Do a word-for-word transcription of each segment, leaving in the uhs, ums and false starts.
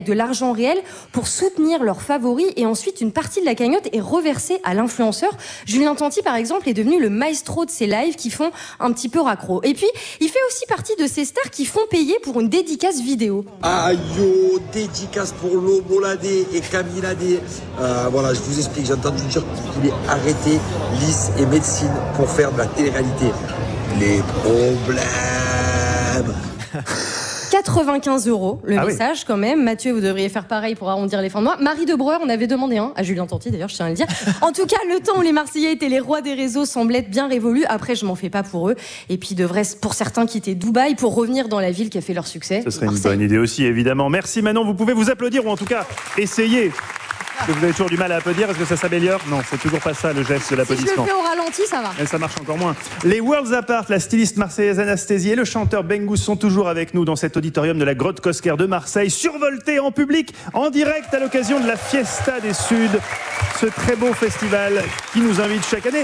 de l'argent réel pour soutenir leurs favoris et ensuite une partie de la cagnotte est reversée à l'influenceur. Julien Tanti par exemple est devenu le maestro de ces lives qui font un petit peu raccro. Et puis il fait aussi partie de ces stars qui font payer pour une dédicace vidéo. Ah yo, dédicace pour Lobo Ladé et Camille Ladé. Euh, voilà, je vous explique, j'ai entendu dire qu'ils voulaient arrêter Lys et médecine pour faire de la télé-réalité. Les problèmes. quatre-vingt-quinze euros le ah message oui. quand même. Mathieu, vous devriez faire pareil pour arrondir les fins de mois. Marie de Breur, on avait demandé un, à Julien Tanti d'ailleurs, je tiens à le dire. En tout cas, le temps où les Marseillais étaient les rois des réseaux semble être bien révolu. Après, je m'en fais pas pour eux. Et puis, ils devraient, pour certains, quitter Dubaï pour revenir dans la ville qui a fait leur succès. Ce serait Marseille. une bonne idée aussi, évidemment. Merci Manon, vous pouvez vous applaudir ou en tout cas essayer. Que vous avez toujours du mal à applaudir, est-ce que ça s'améliore? Non, c'est toujours pas ça le geste de l'applaudissement. Si je le fais au ralenti, ça va. Mais ça marche encore moins. Les Worlds Apart, la styliste marseillaise Anasthésie et le chanteur Bengus sont toujours avec nous dans cet auditorium de la Grotte Cosquer de Marseille, survolté en public, en direct à l'occasion de la Fiesta des Suds, ce très beau festival qui nous invite chaque année.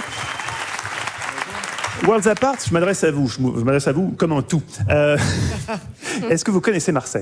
Worlds Apart, je m'adresse à vous, je m'adresse à vous comme un tout. Euh, est-ce que vous connaissez Marseille?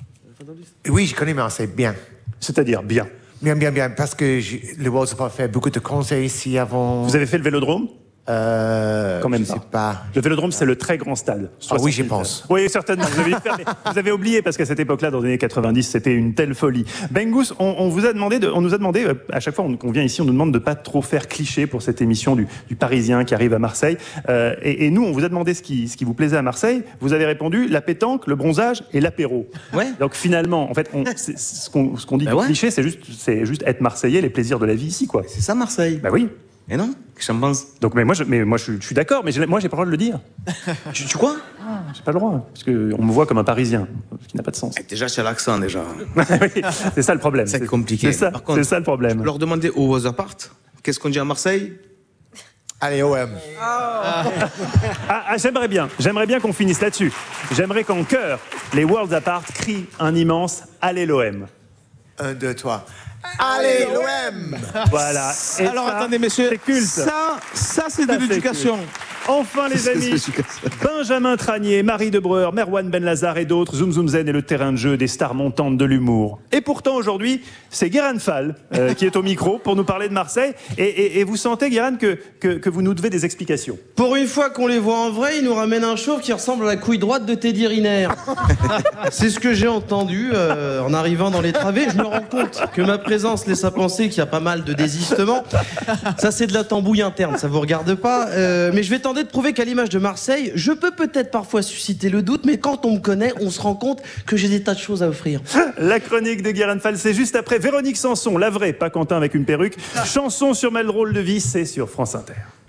Oui, je connais Marseille bien. C'est-à-dire bien? Bien, bien, bien, parce que je, le Worlds Apart fait beaucoup de conseils ici avant. Vous avez fait le Vélodrome? Euh, Quand même je pas. sais pas. Le Vélodrome, c'est le très grand stade. Ah oui, j'y pense. Oui, certainement. Vous avez, fait, vous avez oublié parce qu'à cette époque-là, dans les années quatre-vingt-dix, c'était une telle folie. Bengus, on, on vous a demandé, de, on nous a demandé à chaque fois qu'on vient ici, on nous demande de pas trop faire cliché pour cette émission du, du Parisien qui arrive à Marseille. Euh, et, et nous, on vous a demandé ce qui, ce qui vous plaisait à Marseille. Vous avez répondu la pétanque, le bronzage et l'apéro. Ouais. Donc finalement, en fait, on, c'est, ce qu'on ce qu'on dit bah du ouais. cliché, c'est juste, c'est juste être Marseillais, les plaisirs de la vie ici, quoi. C'est ça Marseille. Bah oui. Et non, qu'est-ce que j'en pense? Donc, mais moi, je, mais moi, je, je suis d'accord, mais j'ai, moi, j'ai pas le droit de le dire. Tu, tu quoi? J'ai pas le droit, parce qu'on me voit comme un Parisien, ce qui n'a pas de sens. Eh, Déjà, c'est l'accent, déjà. Oui, c'est ça le problème. C'est compliqué. C'est ça, Par contre, c'est ça le problème. je leur demander aux Worlds Apart, qu'est-ce qu'on dit à Marseille? Allez, O M. Ah, ah, j'aimerais bien, j'aimerais bien qu'on finisse là-dessus. J'aimerais qu'en chœur, les Worlds Apart crient un immense « Allez l'O M ». Un, deux, trois. Allez, l'O M. Voilà. Et Alors ça, attendez, messieurs, c'est culte. ça, ça c'est de Ça, c'est l'éducation. Enfin les amis, Benjamin Tranier, Marie de Breur, Merwan Benlazar et d'autres, Zoom Zoom Zen est le terrain de jeu des stars montantes de l'humour. Et pourtant aujourd'hui, c'est Guérin Fall euh, qui est au micro pour nous parler de Marseille. Et, et, et vous sentez, Guérin, que, que, que vous nous devez des explications. Pour une fois qu'on les voit en vrai, ils nous ramènent un chauve qui ressemble à la couille droite de Teddy Riner. C'est ce que j'ai entendu euh, en arrivant dans les travées. Je me rends compte que ma présence laisse à penser qu'il y a pas mal de désistements. Ça, c'est de la tambouille interne, ça vous regarde pas. Euh, mais je vais tenter de prouver qu'à l'image de Marseille, je peux peut-être parfois susciter le doute, mais quand on me connaît, on se rend compte que j'ai des tas de choses à offrir. La chronique de Guérin Fall, c'est juste après Véronique Sanson, la vraie, pas Quentin avec une perruque. Chanson sur ma drôle de vie, c'est sur France Inter.